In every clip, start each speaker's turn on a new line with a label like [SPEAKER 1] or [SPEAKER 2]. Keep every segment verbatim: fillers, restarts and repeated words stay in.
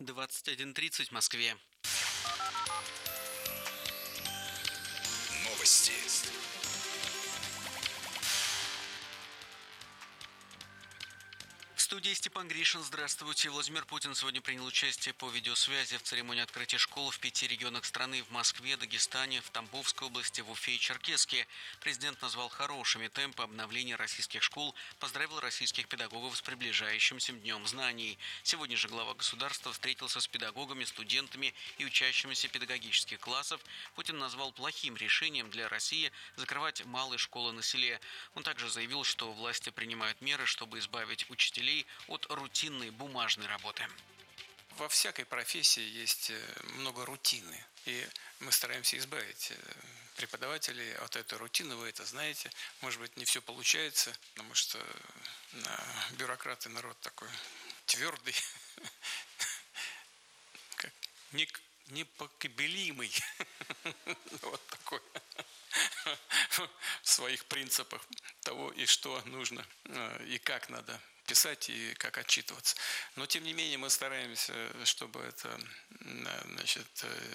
[SPEAKER 1] двадцать один тридцать в Москве.
[SPEAKER 2] Новости.
[SPEAKER 1] В студии Степан Гришин. Здравствуйте. Владимир Путин сегодня принял участие по видеосвязи в церемонии открытия школ в пяти регионах страны: в Москве, Дагестане, в Тамбовской области, в Уфе и Черкесске. Президент назвал хорошими темпы обновления российских школ, поздравил российских педагогов с приближающимся Днем знаний. Сегодня же глава государства встретился с педагогами, студентами и учащимися педагогических классов. Путин назвал плохим решением для России закрывать малые школы на селе. Он также заявил, что власти принимают меры, чтобы избавить учителей от рутинной бумажной работы.
[SPEAKER 3] Во всякой профессии есть много рутины, и мы стараемся избавить преподавателей от этой рутины. Вы это знаете. Может быть, не все получается, потому что бюрократы народ такой твердый, как непоколебимый, вот такой в своих принципах того, и что нужно, и как надо писать и как отчитываться. Но, тем не менее, мы стараемся, чтобы эта, значит,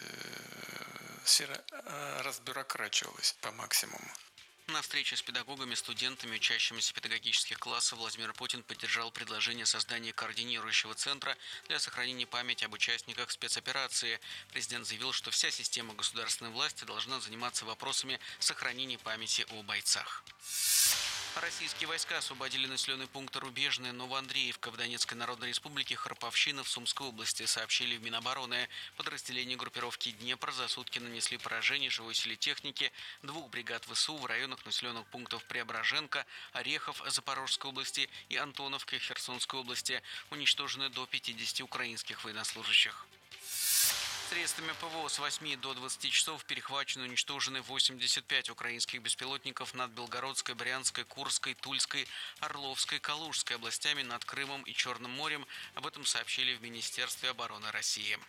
[SPEAKER 3] сфера разбюрокрачивалась по максимуму.
[SPEAKER 1] На встрече с педагогами, студентами, учащимися педагогических классов Владимир Путин поддержал предложение создания координирующего центра для сохранения памяти об участниках спецоперации. Президент заявил, что вся система государственной власти должна заниматься вопросами сохранения памяти о бойцах. Российские войска освободили населенный пункт Рубежное Новоандреевка в Донецкой Народной Республике, Харповщина в Сумской области, сообщили в Минобороны. Подразделения группировки «Днепр» за сутки нанесли поражение живой силе техники двух бригад ВСУ в районах населенных пунктов Преображенка, Орехов Запорожской области и Антоновка Херсонской области. Уничтожены до пятидесяти украинских военнослужащих. Средствами ПВО с восьми до двадцати часов перехвачены и уничтожены восемьдесят пять украинских беспилотников над Белгородской, Брянской, Курской, Тульской, Орловской, Калужской областями, над Крымом и Черным морем. Об этом сообщили в Министерстве обороны России.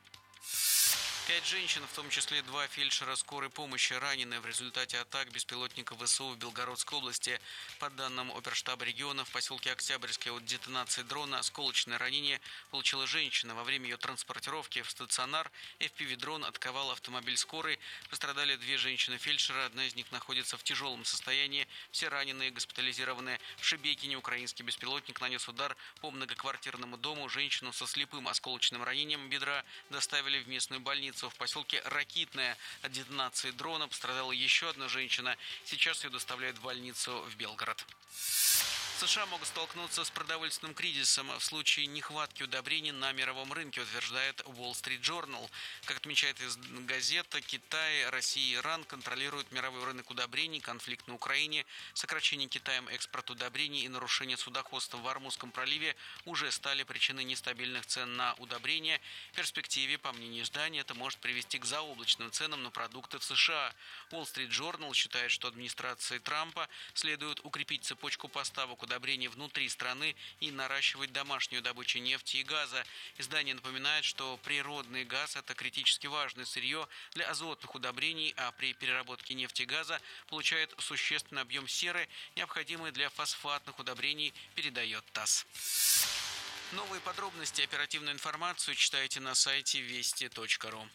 [SPEAKER 1] Пять женщин, в том числе два фельдшера скорой помощи, ранены в результате атак беспилотников ВСУ в Белгородской области. По данным оперштаба региона, в поселке Октябрьский от детонации дрона осколочное ранение получила женщина. Во время ее транспортировки в стационар эф пи ви-дрон атаковал автомобиль скорой. Пострадали две женщины-фельдшера, одна из них находится в тяжелом состоянии. Все раненые госпитализированы. В Шебекине украинский беспилотник нанес удар по многоквартирному дому. Женщину со слепым осколочным ранением бедра доставили в местную больницу. В поселке Ракитное от детонации дрона пострадала еще одна женщина. Сейчас ее доставляют в больницу в Белгород. США могут столкнуться с продовольственным кризисом в случае нехватки удобрений на мировом рынке, утверждает Wall Street Journal. Как отмечает из газеты, Китай, Россия и Иран контролируют мировой рынок удобрений, конфликт на Украине, сокращение Китаем экспорта удобрений и нарушение судоходства в Ормузском проливе уже стали причиной нестабильных цен на удобрения. В перспективе, по мнению издания, это может привести к заоблачным ценам на продукты в США. Wall Street Journal считает, что администрации Трампа следует укрепить цепочку поставок удобрений внутри страны и наращивать домашнюю добычу нефти и газа. Издание напоминает, что природный газ – это критически важное сырье для азотных удобрений, а при переработке нефти и газа получает существенный объем серы, необходимый для фосфатных удобрений, передает ТАСС. Новые подробности и оперативную информацию читайте на сайте вести точка ру.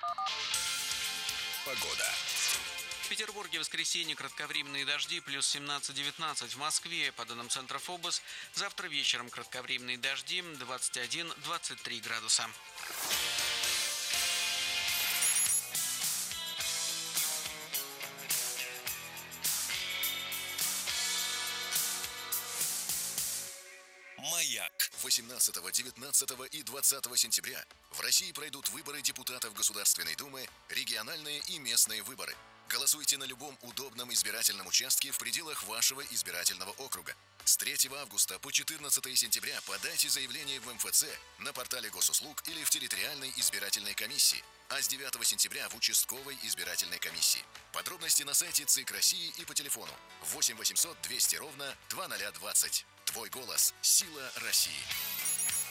[SPEAKER 2] Погода.
[SPEAKER 1] В Петербурге в воскресенье кратковременные дожди, плюс семнадцать-девятнадцать. В Москве, по данным центра ФОБОС, завтра вечером кратковременные дожди, двадцать один - двадцать три градуса.
[SPEAKER 2] Маяк. восемнадцатого, девятнадцатого и двадцатого сентября в России пройдут выборы депутатов Государственной Думы, региональные и местные выборы. Голосуйте на любом удобном избирательном участке в пределах вашего избирательного округа. С третьего августа по четырнадцатое сентября подайте заявление в эм эф цэ, на портале госуслуг или в территориальной избирательной комиссии, а с девятого сентября в участковой избирательной комиссии. Подробности на сайте ЦИК России и по телефону восемь восемьсот двести ровно двадцать ноль двадцать. Твой голос – сила России.